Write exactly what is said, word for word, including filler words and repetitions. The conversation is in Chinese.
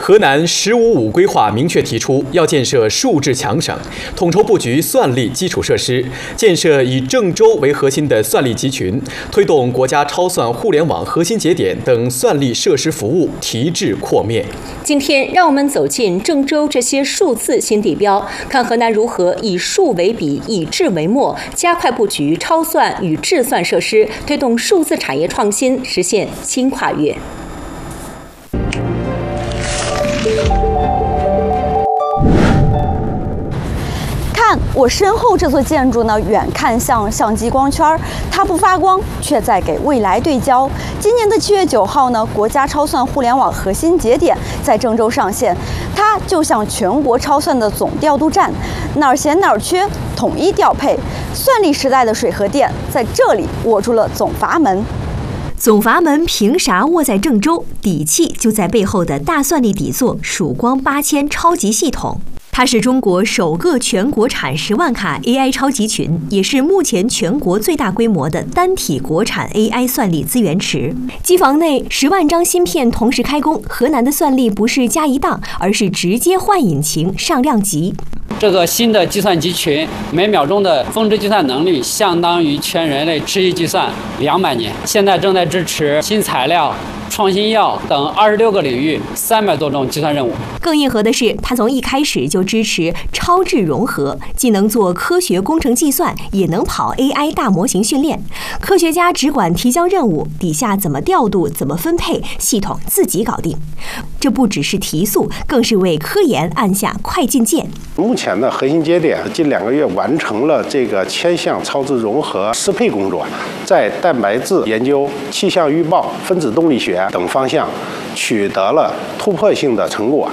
河南“十五五”规划明确提出，要建设数质强省，统筹布局算力基础设施，建设以郑州为核心的算力集群，推动国家超算互联网核心节点等算力设施服务提质扩面。 今天，让我们走进郑州这些数字新地标，看河南如何以数为笔，以质为墨，加快布局超算与智算设施，推动数字产业创新，实现新跨越。 看我身后这座建筑呢，远看像相机光圈，它不发光，却在给未来对焦。今年的七月九号呢，国家超算互联网核心节点在郑州上线，它就像全国超算的总调度站，哪儿闲哪儿缺，统一调配。算力时代的水和电在这里握住了总阀门。 总阀门凭啥握在郑州？底气就在背后的大算力底座曙光八千超级系统。它是中国首个全国产十万卡 A I 超集群，也是目前全国最大规模的单体国产 A I 算力资源池。机房内十万张芯片同时开工，河南的算力不是加一档，而是直接换引擎上量级。 这个新的计算集群每秒钟的峰值计算能力相当于全人类持续计算两百年。现在正在支持新材料、创新药等二十六个领域三百多种计算任务。 更硬核的是，它从一开始就支持超智融合，既能做科学工程计算，也能跑 A I 大模型训练。科学家只管提交任务，底下怎么调度、怎么分配，系统自己搞定。这不只是提速，更是为科研按下快进键。 目前的核心节点近两个月完成了这个千项超智融合适配工作，在蛋白质研究、气象预报、分子动力学等方向取得了突破性的成果。